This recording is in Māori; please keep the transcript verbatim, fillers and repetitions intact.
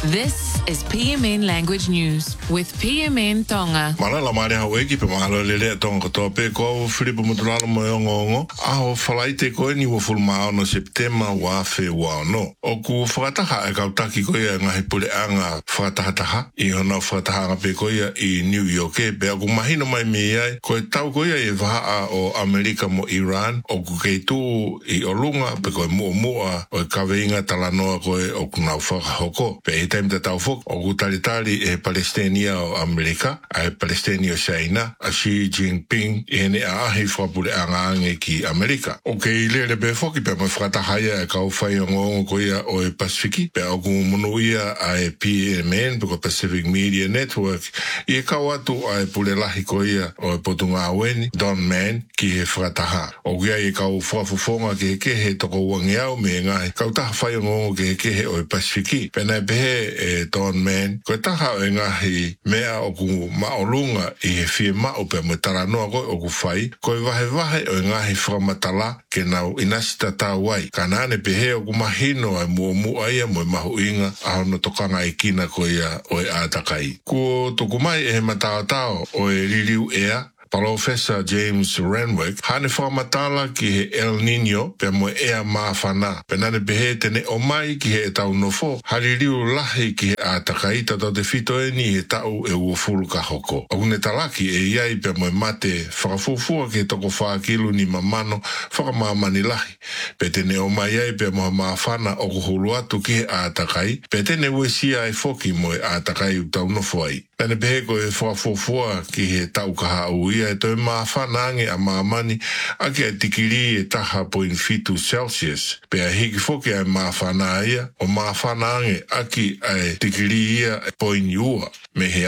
This is P M N Language News with P M N Tonga. Malala mare ha weki pe mahalo lele tonga to pe ko Filipo Mutulalo mo ngongo a ho falaite ko ni wo fulma no September wa fe wa no o ku frataha e ka taki ko ya nga hipule anga frataha i ona frataha pe ko ya i New York e pe ku mahino mai me ai ko tau ko ya e va o America mo Iran o ku ke tu i olunga pe ko mo mo o ka veinga talano ko o ku na fa hoko pe e time tau fok o ku talitali e Palestina o America ai Palestina o China a Xi Jinping e ne a ahi whapure anga ange ki Amerika. O ke i lere be foki pe ma whakatahaya e kau whai o ngongo ko ia o e Pasifiki pe au ku munu ia a e P M N pe ko Pacific Media Network i e kau atu a e pule lahi ko ia o e potunga aweni Don Man ki he whakataha. O kia i kau whafufonga ki he kehe toko wangiau me ngai kau taha whai o ngongo ki he kehe o e Pasifiki pe nai behe e Don Man ko e taha o e ngahi mea o ku maolunga i he fie mao pe mo taranoa koe o ku whai ko e wahe wahe o e ngahi whamatala ke nau inasita tāwai ka nane pehe o ku mahino ai mua mua ia mo e mahu inga a hono tokanga i kina ko ia o e ātakai. Ko toku mai e he matao tao o e ririu ea Professor James Renwick hane whamatala ki he El Nino pe mo ea maafana. Pe nane pehe tene o mai ki he tau nofo haririu lahi ki he ātakai tatau te whito e ni he tau e uofuru ka hoko. O kune talaki e iai pe mo e mate whakafufua ki he toko whaakilu ni mamano whakamamani lahi. Pe tene o mai ai pe mo maafana o kuhulu atu ki he ātakai pe tene uesia ai foki mo e ātakai u tau nofo ai. Nane pehe ko e whakafufua ki he tau kaha uia e toi maafana a maamani a ki a tikiri e taha point fitu Celsius. Pe a hiki foki a maafana ia o maafana a ki a tikiri ia point ua me he